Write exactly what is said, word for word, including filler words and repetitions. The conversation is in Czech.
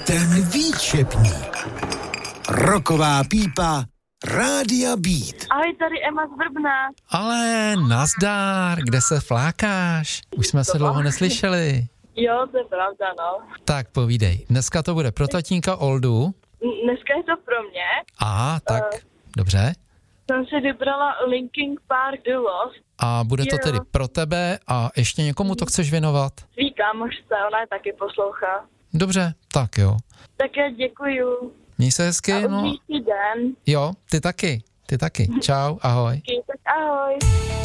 Ten výčepník. Roková pípa Rádia Beat. Ahoj, tady Emma z Vrbna. Ale nazdar, kde se flákáš? Už jsme se dlouho neslyšeli. Jo, to je pravda, no. Tak povídej, dneska to bude pro tatínka Oldu. Dneska je to pro mě. Aha, tak, uh, dobře. Jsem si vybrala Linkin Park The Lost. A bude to jo. tedy pro tebe a ještě někomu to chceš věnovat? Svý kámošce, ona je taky poslouchá. Dobře, tak jo. Tak já děkuju. Měj se hezky, a no. den. Jo, ty taky, ty taky. Čau, ahoj. Tak ahoj.